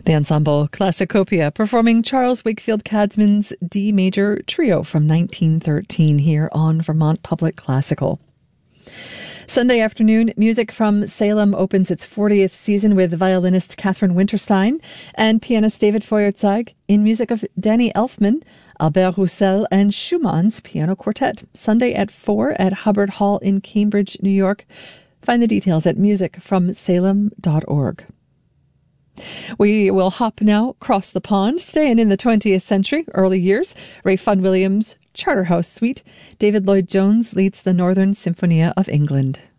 The ensemble Classicopia performing Charles Wakefield Cadsman's D Major Trio from 1913 here on Vermont Public Classical. Sunday afternoon, Music from Salem opens its 40th season with violinist Catherine Winterstein and pianist David Feuerzeig in music of Danny Elfman, Albert Roussel, and Schumann's Piano Quartet. Sunday at 4 at Hubbard Hall in Cambridge, New York. Find the details at musicfromsalem.org. We will hop now across the pond, staying in the 20th century, early years. Ray Fun Williams, Charterhouse Suite. David Lloyd Jones leads the Northern Symphonia of England.